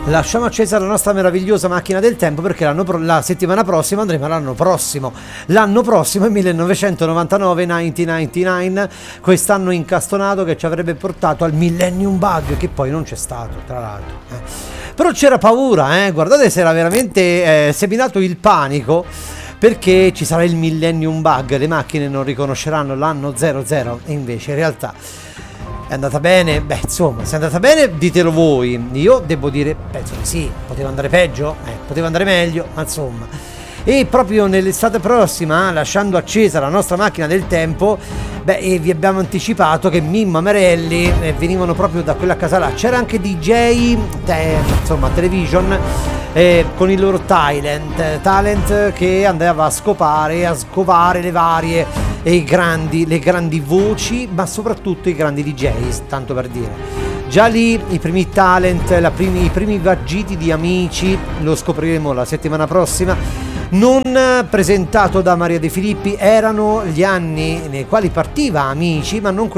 Lasciamo accesa la nostra meravigliosa macchina del tempo, perché la settimana prossima andremo l'anno prossimo. L'anno prossimo è 1999, 1999, quest'anno incastonato che ci avrebbe portato al Millennium Bug, che poi non c'è stato, tra l'altro. Però c'era paura, guardate se era veramente seminato il panico, perché ci sarà il Millennium Bug, le macchine non riconosceranno l'anno 00, e invece in realtà è andata bene. Beh, insomma, se è andata bene ditelo voi. Io devo dire, penso di sì. Poteva andare peggio, poteva andare meglio, ma insomma. E proprio nell'estate prossima, lasciando accesa la nostra macchina del tempo, vi abbiamo anticipato che Mimmo Amarelli venivano proprio da quella casa là. C'era anche DJ, insomma, Television, con il loro talent che andava a scovare le varie le grandi voci, ma soprattutto i grandi DJs, tanto per dire. Già lì i primi talent, i primi vagiti di Amici, lo scopriremo la settimana prossima. Non presentato da Maria De Filippi, erano gli anni nei quali partiva Amici, ma non